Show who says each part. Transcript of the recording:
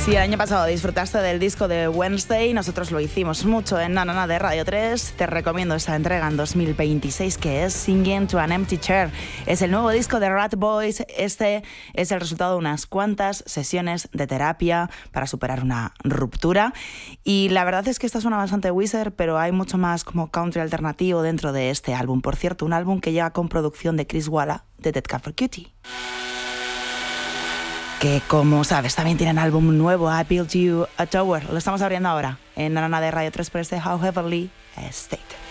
Speaker 1: Si el año pasado disfrutaste del disco de Wednesday, nosotros lo hicimos mucho en Na Na Na de Radio 3. Te recomiendo esta entrega en 2026 que es Singing to an Empty Chair. Es el nuevo disco de Rat Boys. Este es el resultado de unas cuantas sesiones de terapia para superar una ruptura. Y la verdad es que esta suena bastante Wizard, pero hay mucho más como country alternativo dentro de este álbum. Por cierto, un álbum que llega con producción de Chris Walla de Dead Cat for Cutie. Que como sabes, también tienen álbum nuevo, I Built You a Tower. Lo estamos abriendo ahora en Na Na Na de Radio 3 por este How Heavenly State.